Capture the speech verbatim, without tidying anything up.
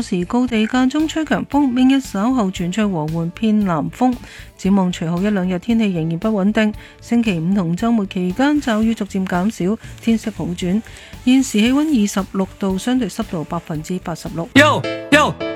初時高地間中吹強風，明日稍後轉吹和緩偏南風。展望隨後一兩日天氣仍然不穩定，星期五同週末期間驟雨逐漸減少，天色好轉。現時氣溫二十六度，相對濕度百分之八十六。 Yo yo